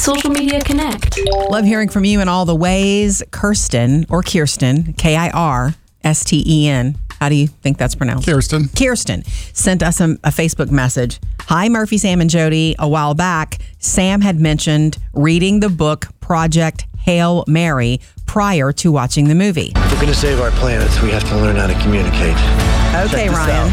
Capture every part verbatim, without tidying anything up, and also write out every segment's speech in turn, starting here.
Social Media Connect. Love hearing from you in all the ways. Kirsten, or Kirsten, K I R S T E N. How do you think that's pronounced? Kirsten. Kirsten sent us a, a Facebook message. Hi, Murphy, Sam, and Jody. A while back, Sam had mentioned reading the book Project Hail Mary prior to watching the movie. If we're going to save our planet, we have to learn how to communicate. Okay, Ryan.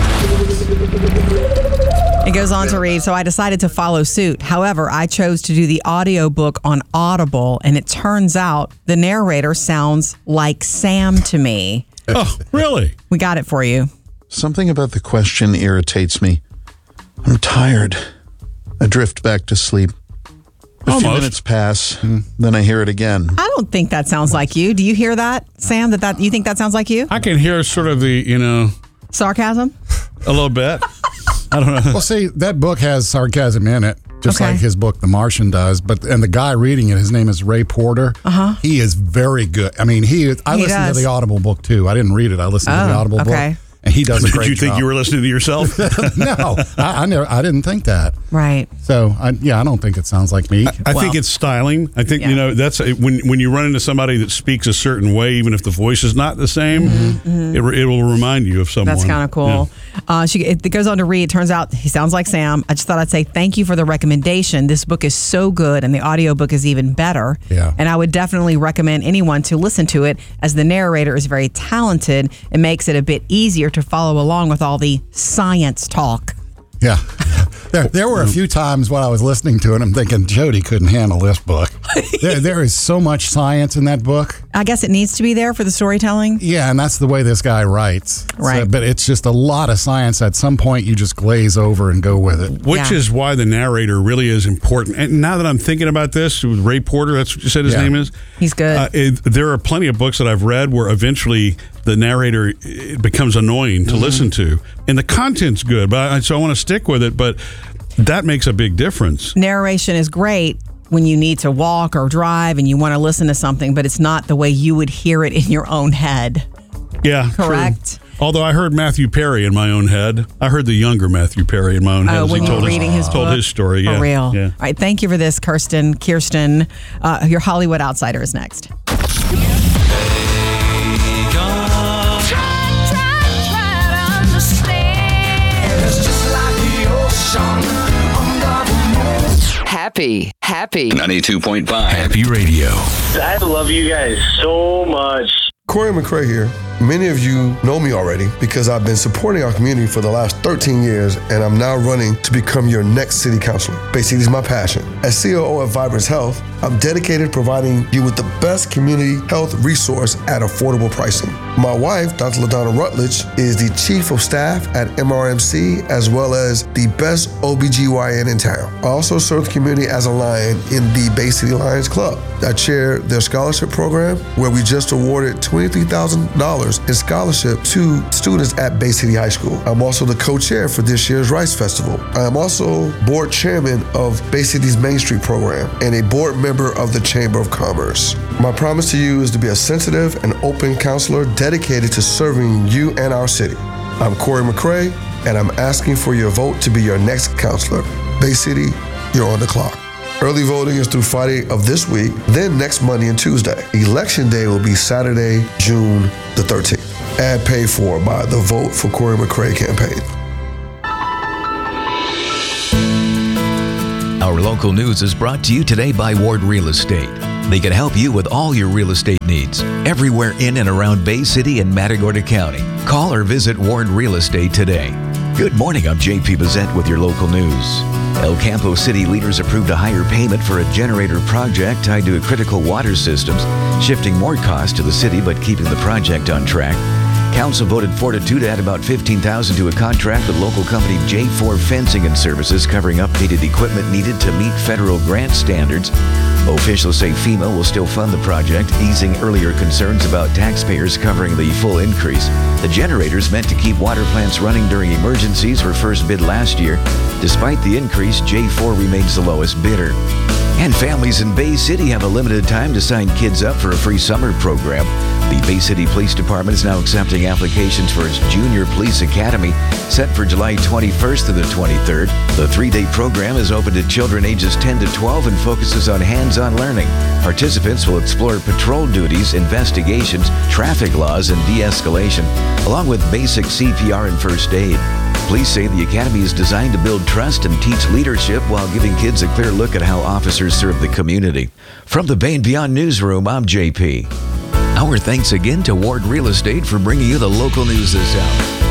It goes on to read, so I decided to follow suit. However, I chose to do the audiobook on Audible, and it turns out the narrator sounds like Sam to me. Oh, really? We got it for you. Something about the question irritates me. I'm tired. I drift back to sleep. A Almost. few minutes pass, and then I hear it again. I don't think that sounds like you. Do you hear that, Sam? That, that you think that sounds like you? I can hear sort of the, you know, Sarcasm? a little bit. I don't know. Well, see, that book has sarcasm in it, just Okay. like his book, The Martian, does. But and the guy reading it, his name is Ray Porter. Uh-huh. He is very good. I mean, he. is- I He listened does. to the Audible book too. I didn't read it. I listened to the Oh, Audible okay. book, and he does a great Did you think job. you were listening to yourself? No, I, I never. I didn't think that. Right. So, I, yeah, I don't think it sounds like me. I Well- think it's styling. I think, Yeah. you know, that's when when you run into somebody that speaks a certain way, even if the voice is not the same, It, it will remind you of someone. That's kind of cool. Uh, she, it goes on to read. Turns out he sounds like Sam. I just thought I'd say thank you for the recommendation. This book is so good, and the audiobook is even better. Yeah. And I would definitely recommend anyone to listen to it, as the narrator is very talented. It makes it a bit easier to follow along with all the science talk. Yeah. There, there were a few times when I was listening to it, I'm thinking, Jody couldn't handle this book. there, there is so much science in that book. I guess it needs to be there for the storytelling. Yeah, and that's the way this guy writes. Right. So, but it's just a lot of science. At some point, you just glaze over and go with it. Which Yeah. is why the narrator really is important. And now that I'm thinking about this, with Ray Porter, that's what you said his Yeah. name is? He's good. Uh, it, there are plenty of books that I've read where eventually the narrator it becomes annoying to listen to. And the content's good, but I, so I want to stick with it. But that makes a big difference. Narration is great when you need to walk or drive and you want to listen to something, but it's not the way you would hear it in your own head. Yeah, Correct. true. Although I heard Matthew Perry in my own head. I heard the younger Matthew Perry in my own head. Oh, as when he you were told reading his told book? his story. For Yeah, real. Yeah. All right. Thank you for this, Kirsten. Kirsten, uh, your Hollywood Outsider is next. Happy, happy. ninety-two point five Happy Radio. I love you guys so much. Corey McRae here. Many of you know me already because I've been supporting our community for the last thirteen years, and I'm now running to become your next city councilor. Bay City is my passion. As C O O of Vibrance Health, I'm dedicated to providing you with the best community health resource at affordable pricing. My wife, Doctor LaDonna Rutledge, is the chief of staff at M R M C, as well as the best O B G Y N in town. I also serve the community as a Lion in the Bay City Lions Club. I chair their scholarship program, where we just awarded twenty-three thousand dollars in scholarship to students at Bay City High School. I'm also the co-chair for this year's Rice Festival. I am also board chairman of Bay City's Main Street program and a board member of the Chamber of Commerce. My promise to you is to be a sensitive and open counselor dedicated to serving you and our city. I'm Corey McRae, and I'm asking for your vote to be your next counselor. Bay City, you're on the clock. Early voting is through Friday of this week, then next Monday and Tuesday. Election day will be Saturday, June the thirteenth. Ad paid for by the Vote for Corey McRae campaign. Our local news is brought to you today by Ward Real Estate. They can help you with all your real estate needs, everywhere in and around Bay City and Matagorda County. Call or visit Ward Real Estate today. Good morning, I'm J P Bazette with your local news. El Campo City leaders approved a higher payment for a generator project tied to critical water systems, shifting more cost to the city but keeping the project on track. Council voted four to two to add about fifteen thousand dollars to a contract with local company J four Fencing and Services, covering updated equipment needed to meet federal grant standards. Officials say FEMA will still fund the project, easing earlier concerns about taxpayers covering the full increase. The generators meant to keep water plants running during emergencies were first bid last year. Despite the increase, J four remains the lowest bidder. And families in Bay City have a limited time to sign kids up for a free summer program. The Bay City Police Department is now accepting applications for its Junior Police Academy, set for July twenty-first to the twenty-third. The three-day program is open to children ages ten to twelve and focuses on hands-on learning. Participants will explore patrol duties, investigations, traffic laws, and de-escalation, along with basic C P R and first aid. Police say the Academy is designed to build trust and teach leadership while giving kids a clear look at how officers serve the community. From the Bay and Beyond Newsroom, I'm J P. Our thanks again to Ward Real Estate for bringing you the local news this hour.